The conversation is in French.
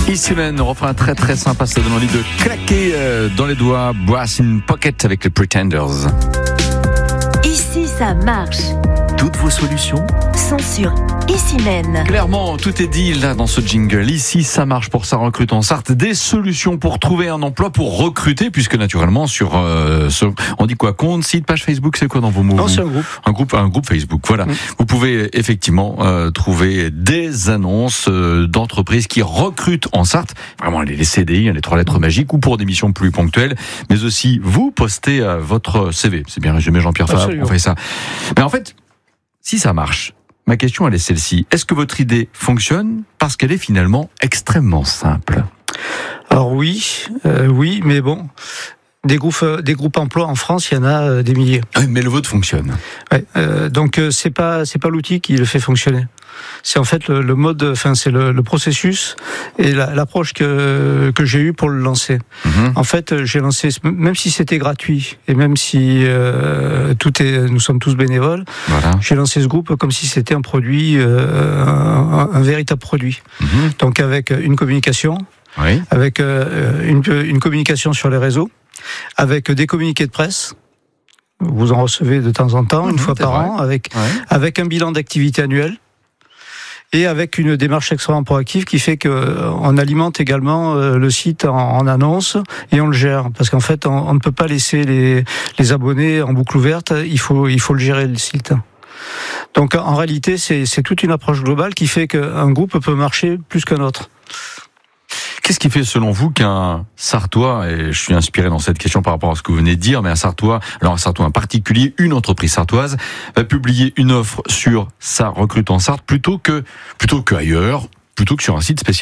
Ici même, refrain très très sympa, ça donne envie de claquer dans les doigts. Brass in Pocket avec les Pretenders. Ici, ça marche. Toutes vos solutions Sont sur Ici même. Clairement, tout est dit là dans ce jingle. Ici, ça marche pour ça recrute en Sarthe. Des solutions pour trouver un emploi, pour recruter, puisque naturellement sur on dit quoi, compte, site, page Facebook, c'est quoi dans vos mots? Non, c'est un groupe Facebook. Voilà. Vous pouvez effectivement trouver des annonces d'entreprises qui recrutent en Sarthe. Vraiment les CDI, les 3 lettres magiques, ou pour des missions plus ponctuelles, mais aussi vous postez votre CV. C'est bien résumé, Jean-Pierre Fabre. On fait ça. Mais en fait, si ça marche. Ma question, elle est celle-ci. Est-ce que votre idée fonctionne parce qu'elle est finalement extrêmement simple? Alors oui, mais bon, des groupes emploi en France, il y en a des milliers. Oui, mais le vôtre fonctionne. Ouais, donc c'est pas l'outil qui le fait fonctionner. C'est en fait le mode, enfin c'est le processus et l'approche que j'ai eue pour le lancer. En fait, j'ai lancé, même si c'était gratuit et même si nous sommes tous bénévoles, voilà. J'ai lancé ce groupe comme si c'était un produit, un véritable produit. Donc avec une communication, oui. Avec une communication sur les réseaux, avec des communiqués de presse. Vous en recevez de temps en temps, une fois par an, avec un bilan d'activité annuel. Et avec une démarche extrêmement proactive qui fait qu'on alimente également le site en annonces et on le gère. Parce qu'en fait, on ne peut pas laisser les abonnés en boucle ouverte, il faut le gérer, le site. Donc en réalité, c'est toute une approche globale qui fait qu'un groupe peut marcher plus qu'un autre. Qu'est-ce qui fait selon vous qu'un Sartois, et je suis inspiré dans cette question par rapport à ce que vous venez de dire, mais un Sartois en particulier, une entreprise sartoise, va publier une offre sur sa recrute en Sarthe plutôt que ailleurs, plutôt que sur un site spécial?